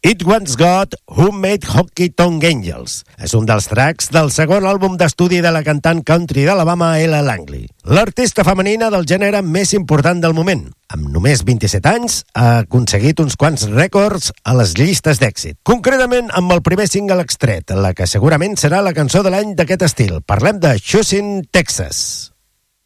It Once Got Who Made Honky Tonk Angels. És un dels tracks del segon àlbum d'estudi de la cantant country d'Alabama, Ella Langley. L'artista femenina del gènere més important del moment. Amb només 27 anys, ha aconseguit uns quants rècords a les llistes d'èxit. Concretament amb el primer single extret, la que segurament serà la cançó de l'any d'aquest estil. Parlem de Choosing Texas.